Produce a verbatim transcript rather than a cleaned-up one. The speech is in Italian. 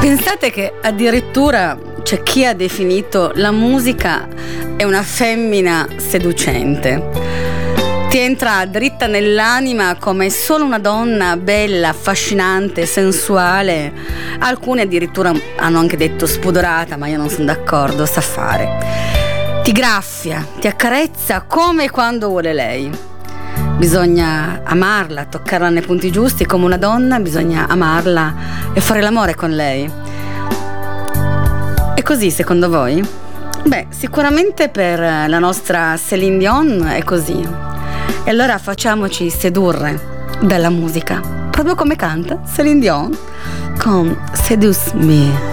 Pensate che addirittura c'è chi ha definito la musica è una femmina seducente. Ti entra dritta nell'anima come solo una donna bella, affascinante, sensuale. Alcuni addirittura hanno anche detto spudorata, ma io non sono d'accordo, sa fare. Ti graffia, ti accarezza come quando vuole lei. Bisogna amarla, toccarla nei punti giusti come una donna, bisogna amarla e fare l'amore con lei. È così secondo voi? Beh, sicuramente per la nostra Céline Dion è così. E allora facciamoci sedurre dalla musica, proprio come canta Céline Dion con Seduce Me.